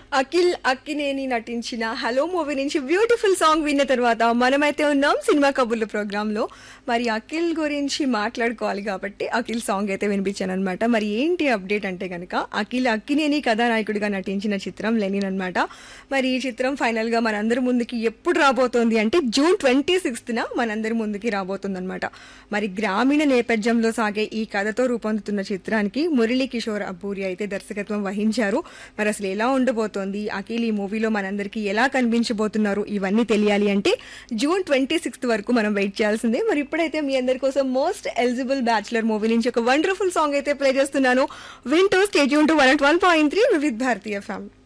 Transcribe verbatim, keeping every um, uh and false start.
అఖిల్ అక్కినేని నటించిన hello movie నుంచి beautiful song విన్న తర్వాత మనమైతే ఉన్నాం సినిమా కబుర్లు ప్రోగ్రామ్ లో. మరి అఖిల్ గురించి మాట్లాడుకోవాలి కాబట్టి అఖిల్ సాంగ్ అయితే వినిపించాను అనమాట. మరి ఏంటి అప్డేట్ అంటే కనుక అఖిల్ అక్కినేని కథానాయకుడిగా నటించిన చిత్రం లెనిన్ అనమాట. మరి ఈ చిత్రం ఫైనల్ గా మనందరి ముందుకి ఎప్పుడు రాబోతోంది అంటే జూన్ ట్వంటీ సిక్స్త్ న మనందరి ముందుకి రాబోతుంది అనమాట. మరి గ్రామీణ నేపథ్యంలో సాగే ఈ కథతో రూపొందుతున్న చిత్రానికి మురళీ కిషోర్ అబ్బూరి అయితే దర్శకత్వం వహించారు. మరి అసలు ఎలా ఉండబోతోంది అఖిల్ ఈ మూవీలో మనందరికి ఎలా కనిపించబోతున్నారు ఇవన్నీ తెలియాలి అంటే జూన్ ట్వంటీ సిక్స్త్ వరకు మనం వెయిట్ చేయాల్సిందే. మరి ఇప్పుడైతే మీ అందరి కోసం మోస్ట్ ఎలిజిబుల్ బ్యాచులర్ మూవీ నుంచి ఒక వండర్ఫుల్ సాంగ్ అయితే ప్లే చేస్తున్నాను. వింటూ stay tune to one point three Vividh Bharatiya FM.